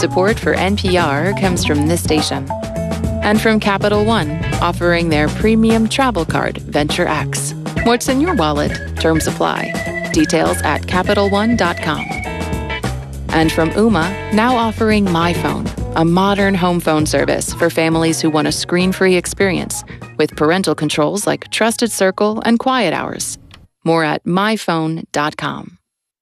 Support for NPR comes from this station. And from Capital One, offering their premium travel card, Venture X. What's in your wallet? Terms apply. Details at CapitalOne.com. And from Ooma, now offering My Phone, a modern home phone service for families who want a screen-free experience with parental controls like Trusted Circle and Quiet Hours. More at myphone.com.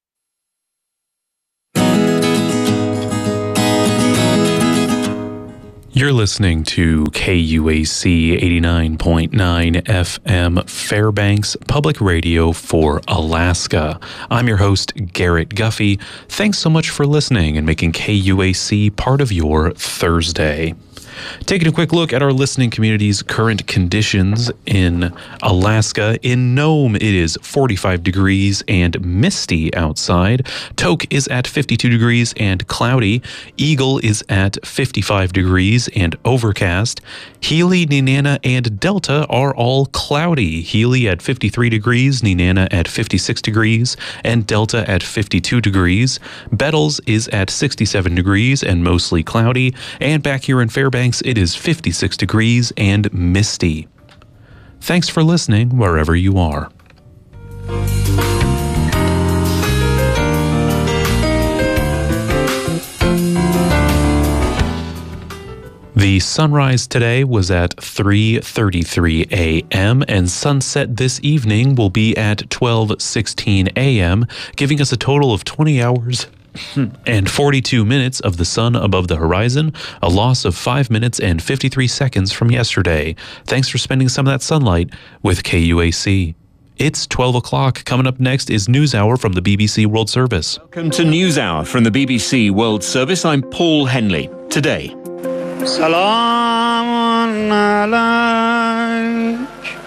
You're listening to KUAC 89.9 FM Fairbanks Public Radio for Alaska. I'm your host, Garrett Guffey. Thanks so much for listening and making KUAC part of your Thursday. Taking a quick look at our listening community's current conditions in Alaska. In Nome, it is 45 degrees and misty outside. Tok is at 52 degrees and cloudy. Eagle is at 55 degrees and overcast. Healy, Nenana, and Delta are all cloudy. Healy at 53 degrees, Nenana at 56 degrees, and Delta at 52 degrees. Bettles is at 67 degrees and mostly cloudy. And back here in Fairbanks, it is 56 degrees and misty. Thanks for listening wherever you are. The sunrise today was at 3:33 a.m. and sunset this evening will be at 12:16 a.m., giving us a total of 20 hours and 42 minutes of the sun above the horizon, a loss of 5 minutes and 53 seconds from yesterday. Thanks for spending some of that sunlight with KUAC. It's 12 o'clock. Coming up next is NewsHour from the BBC World Service. Welcome to NewsHour from the BBC World Service. I'm Paul Henley. Today, Salaam alaik.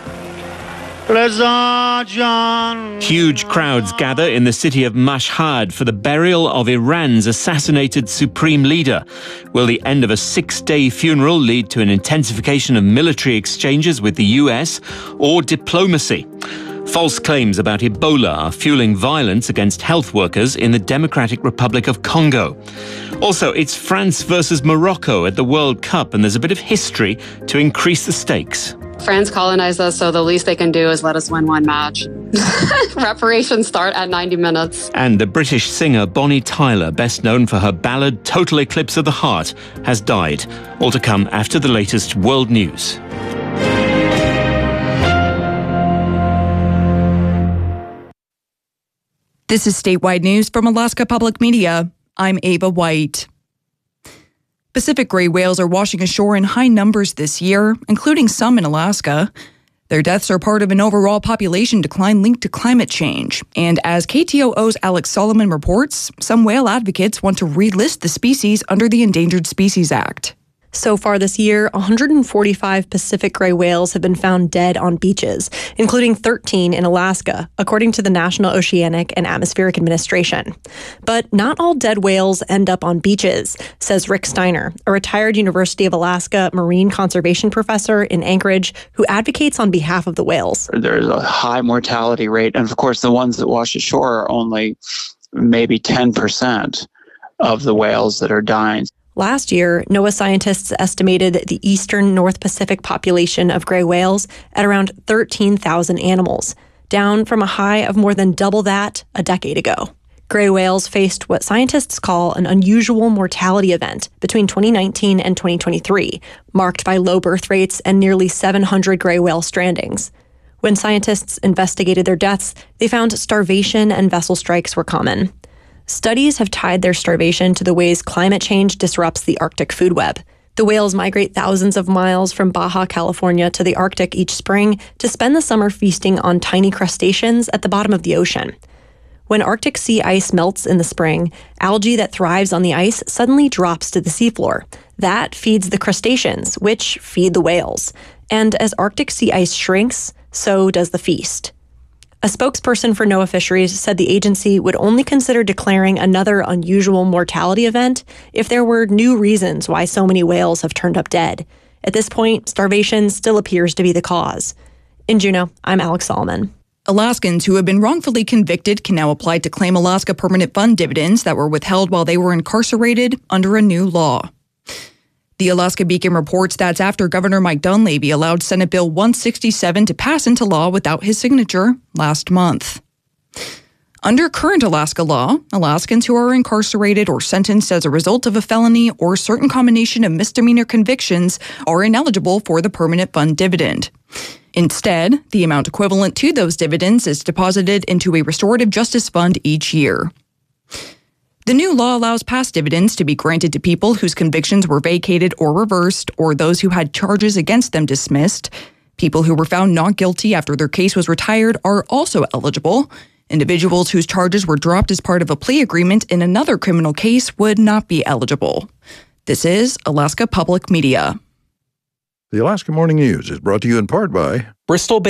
Huge crowds gather in the city of Mashhad for the burial of Iran's assassinated supreme leader. Will the end of a 6-day funeral lead to an intensification of military exchanges with the US or diplomacy? False claims about Ebola are fueling violence against health workers in the Democratic Republic of Congo. Also, it's France versus Morocco at the World Cup, and there's a bit of history to increase the stakes. France colonized us, so the least they can do is let us win one match. Reparations start at 90 minutes. And the British singer Bonnie Tyler, best known for her ballad Total Eclipse of the Heart, has died. All to come after the latest world news. This is statewide news from Alaska Public Media. I'm Ava White. Pacific gray whales are washing ashore in high numbers this year, including some in Alaska. Their deaths are part of an overall population decline linked to climate change. And as KTOO's Alex Solomon reports, some whale advocates want to relist the species under the Endangered Species Act. So far this year, 145 Pacific gray whales have been found dead on beaches, including 13 in Alaska, according to the National Oceanic and Atmospheric Administration. But not all dead whales end up on beaches, says Rick Steiner, a retired University of Alaska marine conservation professor in Anchorage who advocates on behalf of the whales. There's a high mortality rate, and of course the ones that wash ashore are only maybe 10% of the whales that are dying. Last year, NOAA scientists estimated the eastern North Pacific population of gray whales at around 13,000 animals, down from a high of more than double that a decade ago. Gray whales faced what scientists call an unusual mortality event between 2019 and 2023, marked by low birth rates and nearly 700 gray whale strandings. When scientists investigated their deaths, they found starvation and vessel strikes were common. Studies have tied their starvation to the ways climate change disrupts the Arctic food web. The whales migrate thousands of miles from Baja California to the Arctic each spring to spend the summer feasting on tiny crustaceans at the bottom of the ocean. When Arctic sea ice melts in the spring, algae that thrives on the ice suddenly drops to the seafloor. That feeds the crustaceans, which feed the whales. And as Arctic sea ice shrinks, so does the feast. A spokesperson for NOAA Fisheries said the agency would only consider declaring another unusual mortality event if there were new reasons why so many whales have turned up dead. At this point, starvation still appears to be the cause. In Juneau, I'm Alex Solomon. Alaskans who have been wrongfully convicted can now apply to claim Alaska Permanent Fund dividends that were withheld while they were incarcerated under a new law. The Alaska Beacon reports that's after Governor Mike Dunleavy allowed Senate Bill 167 to pass into law without his signature last month. Under current Alaska law, Alaskans who are incarcerated or sentenced as a result of a felony or certain combination of misdemeanor convictions are ineligible for the Permanent Fund dividend. Instead, the amount equivalent to those dividends is deposited into a restorative justice fund each year. The new law allows past dividends to be granted to people whose convictions were vacated or reversed, or those who had charges against them dismissed. People who were found not guilty after their case was retired are also eligible. Individuals whose charges were dropped as part of a plea agreement in another criminal case would not be eligible. This is Alaska Public Media. The Alaska Morning News is brought to you in part by Bristol